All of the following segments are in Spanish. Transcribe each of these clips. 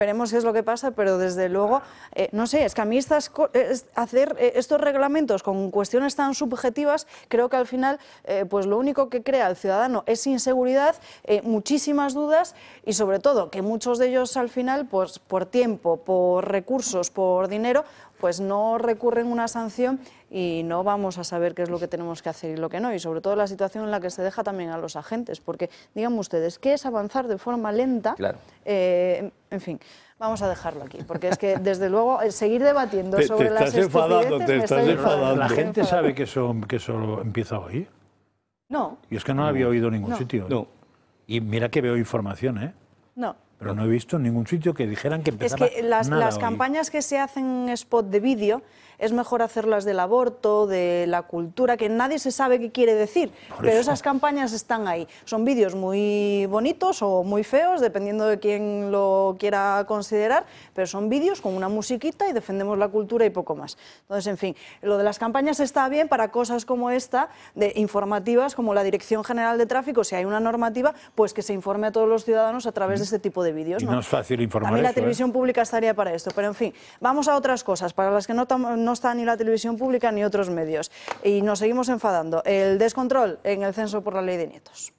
Veremos qué es lo que pasa, pero desde luego, no sé, es que a mí hacer estos reglamentos con cuestiones tan subjetivas, creo que al final, pues lo único que crea el ciudadano es inseguridad, muchísimas dudas y sobre todo que muchos de ellos al final, pues por tiempo, por recursos, por dinero, pues no recurren una sanción y no vamos a saber qué es lo que tenemos que hacer y lo que no, y sobre todo la situación en la que se deja también a los agentes, porque díganme ustedes, ¿qué es avanzar de forma lenta? Claro. En fin, vamos a dejarlo aquí, porque es que desde luego seguir debatiendo sobre las estupideces te estás enfadando. La gente sabe que eso empieza hoy. No. Y es que no lo había oído en ningún sitio. No. Y mira que veo información, ¿eh? No. Pero no he visto en ningún sitio que dijeran que empezaba Es que las campañas que se hacen en spot de vídeo es mejor hacerlas del aborto, de la cultura, que nadie se sabe qué quiere decir, pero esas campañas están ahí. Son vídeos muy bonitos o muy feos, dependiendo de quién lo quiera considerar, pero son vídeos con una musiquita y defendemos la cultura y poco más. Entonces, en fin, lo de las campañas está bien para cosas como esta, de informativas, como la Dirección General de Tráfico, si hay una normativa, pues que se informe a todos los ciudadanos a través de este tipo de vídeos. Y no es fácil informar. También la televisión pública estaría para esto, pero en fin, vamos a otras cosas, para las que no está ni la televisión pública ni otros medios. Y nos seguimos enfadando. El descontrol en el censo por la ley de nietos.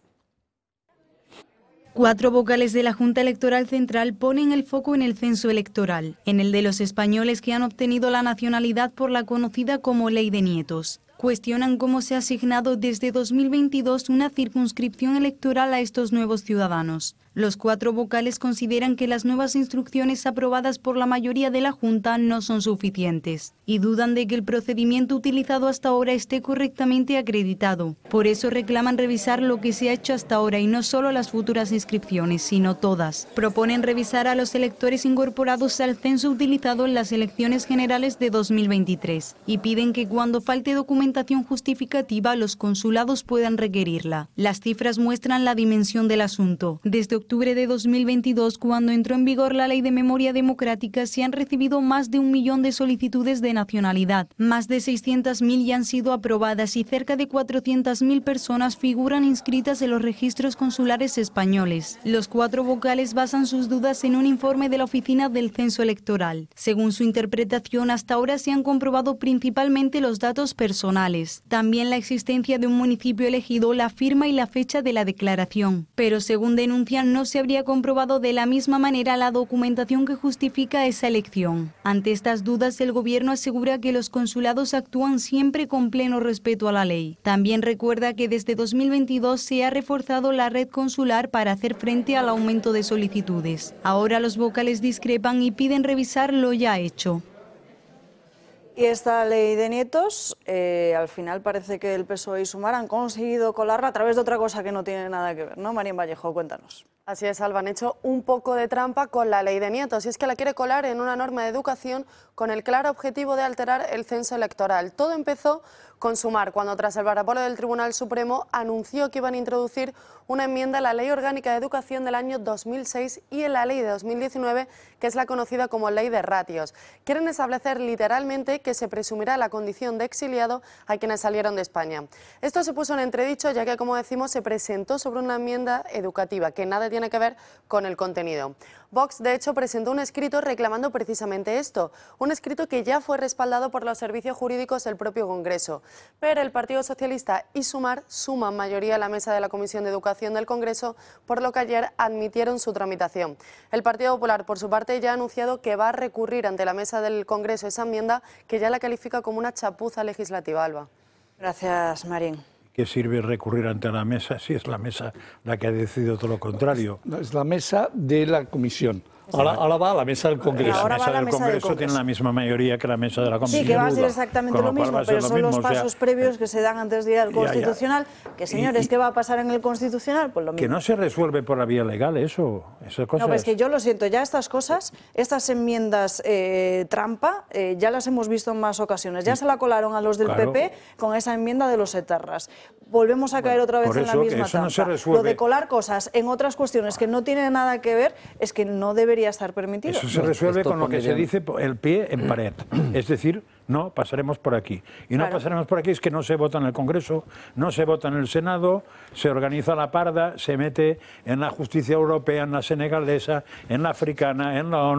4 vocales de la Junta Electoral Central ponen el foco en el censo electoral, en el de los españoles que han obtenido la nacionalidad por la conocida como ley de nietos. Cuestionan cómo se ha asignado desde 2022 una circunscripción electoral a estos nuevos ciudadanos. Los 4 vocales consideran que las nuevas instrucciones aprobadas por la mayoría de la Junta no son suficientes y dudan de que el procedimiento utilizado hasta ahora esté correctamente acreditado. Por eso reclaman revisar lo que se ha hecho hasta ahora y no solo las futuras inscripciones, sino todas. Proponen revisar a los electores incorporados al censo utilizado en las elecciones generales de 2023 y piden que cuando falte documentación justificativa los consulados puedan requerirla. Las cifras muestran la dimensión del asunto. Desde octubre de 2022, cuando entró en vigor la Ley de Memoria Democrática, se han recibido más de 1 millón de solicitudes de nacionalidad. Más de 600.000 ya han sido aprobadas y cerca de 400.000 personas figuran inscritas en los registros consulares españoles. Los 4 vocales basan sus dudas en un informe de la Oficina del Censo Electoral. Según su interpretación, hasta ahora se han comprobado principalmente los datos personales. También la existencia de un municipio elegido, la firma y la fecha de la declaración. Pero según denuncian, no se habría comprobado de la misma manera la documentación que justifica esa elección. Ante estas dudas, el Gobierno asegura que los consulados actúan siempre con pleno respeto a la ley. También recuerda que desde 2022 se ha reforzado la red consular para hacer frente al aumento de solicitudes. Ahora los vocales discrepan y piden revisar lo ya hecho. Y esta ley de nietos, al final parece que el PSOE y Sumar han conseguido colarla a través de otra cosa que no tiene nada que ver, ¿no? Marín Vallejo, cuéntanos. Así es, Alba, han hecho un poco de trampa con la ley de nietos, y es que la quiere colar en una norma de educación con el claro objetivo de alterar el censo electoral. Todo empezó con Sumar, cuando tras el varapalo del Tribunal Supremo anunció que iban a introducir una enmienda a la Ley Orgánica de Educación del año 2006 y en la Ley de 2019, que es la conocida como Ley de Ratios. Quieren establecer literalmente que se presumirá la condición de exiliado a quienes salieron de España. Esto se puso en entredicho, ya que, como decimos, se presentó sobre una enmienda educativa que nada tiene que ver con el contenido. Vox, de hecho, presentó un escrito reclamando precisamente esto, un escrito que ya fue respaldado por los servicios jurídicos del propio Congreso. Pero el Partido Socialista y Sumar suman mayoría a la mesa de la Comisión de Educación del Congreso, por lo que ayer admitieron su tramitación. El Partido Popular, por su parte, ya ha anunciado que va a recurrir ante la mesa del Congreso esa enmienda, que ya la califica como una chapuza legislativa. Alba. Gracias, Marín. ¿Qué sirve recurrir ante la mesa si es la mesa la que ha decidido todo lo contrario? Es la mesa de la comisión. Ahora va a la mesa del Congreso. La mesa del Congreso tiene la misma mayoría que la mesa de la Comisión. Sí, que va a ser exactamente lo mismo, pero son los pasos previos que se dan antes de ir al Constitucional. Que, señores, ¿qué va a pasar en el Constitucional? Pues lo mismo. Que no se resuelve por la vía legal esas cosas. No, pues que yo lo siento, ya estas cosas, estas enmiendas trampa, ya las hemos visto en más ocasiones. Ya se la colaron a los del PP con esa enmienda de los etarras. Volvemos a caer otra vez en la misma trampa. No se resuelve. Lo de colar cosas en otras cuestiones que no tienen nada que ver es que no debería estar permitido. Eso se resuelve con lo que se dice el pie en pared. Es decir, no pasaremos por aquí. Y no pasaremos por aquí es que no se vota en el Congreso, no se vota en el Senado, se organiza la parda, se mete en la justicia europea, en la senegalesa, en la africana, en la ONU.